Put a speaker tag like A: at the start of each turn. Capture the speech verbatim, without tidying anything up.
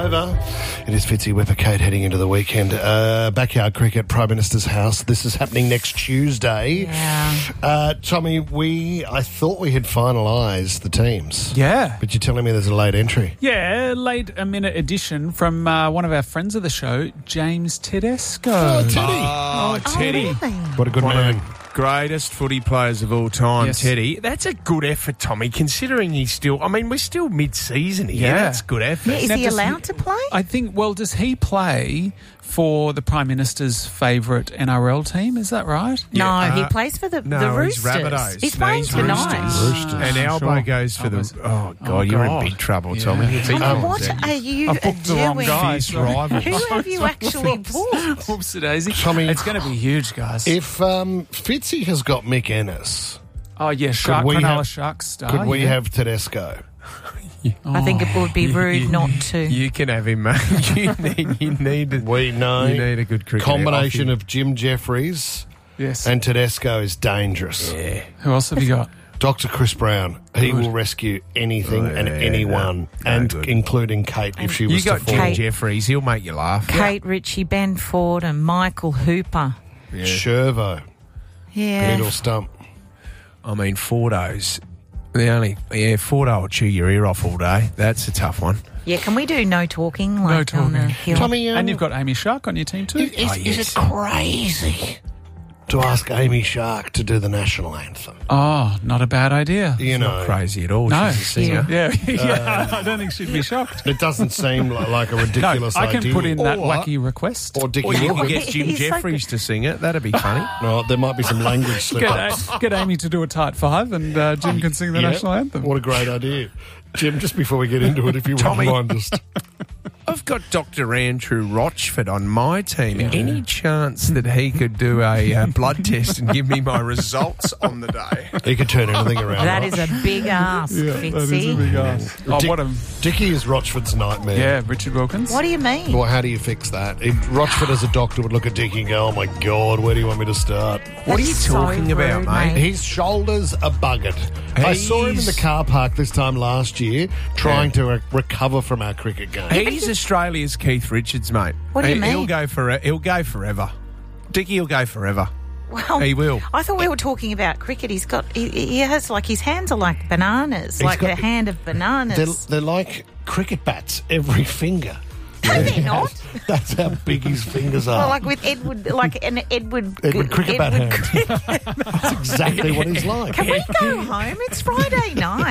A: Over. It is Fitzy Whippercate heading into the weekend. Uh, backyard cricket, Prime Minister's house. This is happening next Tuesday.
B: Yeah.
A: Uh, Tommy, we I thought we had finalised the teams.
C: Yeah.
A: But you're telling me there's a late entry.
C: Yeah, late a minute addition from uh, one of our friends of the show, James Tedesco.
A: Oh, Teddy.
D: Oh, Teddy.
B: really?
A: What a good
D: One
A: man.
D: of the greatest footy players of all time,
C: Yes.
D: Teddy. That's a good effort, Tommy, considering he's still... I mean, we're still mid-season here.
C: Yeah.
D: That's good effort.
B: Yeah, is
C: Now,
B: he
C: does
B: allowed to play?
C: I think, well, does he play for the Prime Minister's favourite N R L team? Is that right?
B: no,
D: Yeah,
B: he
D: uh,
B: plays for the,
D: no,
B: the
D: he's
B: Roosters.
D: Rabbitohs.
B: He's
D: No,
B: playing
D: he's
B: tonight.
D: Roosters.
A: Roosters.
D: And Albo
C: sure.
D: goes for
C: Albo's-
D: the... Oh, God,
C: Oh,
D: you're
C: God.
D: in big trouble,
C: Yeah.
D: Tommy. It's
B: Oh,
D: easy.
B: what are you
C: I've booked the wrong
B: doing?
C: guy.
D: Fierce
C: sorry.
D: rivals.
B: Who have you actually booked?
C: Whoops, daisy.
A: Tommy-
C: It's going to be huge, guys.
A: If um, Fitzy has got Mick Ennis,
C: oh, yeah, Shark,
A: we
C: Cronulla
A: have-
C: Sharks star.
A: could we
C: yeah.
A: have Tedesco?
B: I think it would be rude not to.
D: You can have him, mate. You need, you need,
A: We know.
D: you need a good cricketer.
A: Combination
D: Off
A: of Jim Jeffries
C: Yes.
A: and Tedesco is dangerous.
D: you. Yeah.
C: Who else have you got?
A: Doctor Chris Brown, he will rescue anything
D: Oh,
A: and
D: yeah,
A: anyone,
D: no, no
A: and
D: good.
A: including Kate if she
D: You
A: was to
D: got
A: fall.
D: Jim
B: Kate.
D: Jeffries. He'll make you laugh.
B: Kate Ritchie, Ben Ford, and Michael Hooper.
D: Yeah.
A: Shervo,
B: Yeah.
A: middle stump.
D: I mean, Fordo's... The only... Yeah, Fordo will chew your ear off all day. That's a tough one.
B: Yeah, can we do no talking like on the
C: talking.
B: hill?
A: Tommy, um,
C: And you've got Amy Shark on your team too.
A: is,
D: Oh,
A: is
D: yes.
A: it crazy to ask Amy Shark to do the national anthem?
C: Oh, not a bad idea.
A: You know,
D: Not crazy at all.
C: No.
D: She's a singer.
C: Yeah, yeah. I don't think she'd be shocked.
A: it doesn't seem like, like a
C: No,
A: ridiculous
C: I can
A: idea.
C: put in that
A: Or-
C: wacky request.
A: Or Dickie
D: Or you
A: Woodward.
D: could get Jim
B: He's like
D: Jeffries to sing it. That'd be funny.
A: No, there might be some language slip
C: Get,
A: ups.
C: uh, get Amy to do a tight five, and uh, Jim can sing the
A: Yeah.
C: national anthem.
A: What a great idea. Jim, just before we get into it, if you
D: Tommy.
A: wouldn't mind just...
D: I've got Doctor Andrew Rochford on my team. Any chance that he could do a uh, blood test and give me my results on the day?
A: He could turn anything around.
B: That
A: right?
B: is a big ask, Fitzy.
C: ask. Oh,
A: Dick-
C: what a...
A: Dickie is Rochford's nightmare.
C: Yeah, Richard Wilkins.
B: What do you mean?
A: Well, how do you fix that? If Rochford as a doctor would look at Dickie and go, oh my God, where do you want me to start?
D: What are you
B: That's so
D: talking about,
B: rude,
D: mate?
A: His shoulders are buggered. I saw him in the
D: He's-
A: car park this time last year trying to re- recover from our cricket game.
D: He's Australia's Keith Richards, mate.
B: What do you
D: He- He'll
B: mean?
D: go for he'll go forever. Dickie will go forever.
B: Well,
D: He will.
B: I thought we were talking about cricket. He's got, he, he has like his hands are like bananas,
A: He's
B: like
A: got-
B: a hand of bananas.
A: They're, they're like cricket bats, every finger.
B: No, they're not.
A: That's how big his fingers are.
B: Well, like with Edward, like an Edward,
A: Edward cricket bat
B: Edward
A: hand. That's exactly what he's like.
B: Can we go home? It's Friday night.